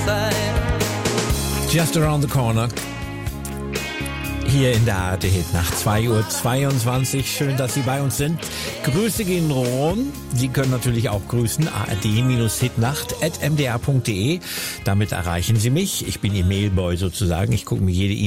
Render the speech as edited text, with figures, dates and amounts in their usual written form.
Just Around the Corner. Hier in der ARD Hit nach 2:22 Uhr. Schön, dass Sie bei uns sind. Grüße gehen rum. Sie können natürlich auch grüßen. ard-hitnacht@mdr.de. Damit erreichen Sie mich. Ich bin Ihr Mailboy sozusagen. Ich gucke mir jede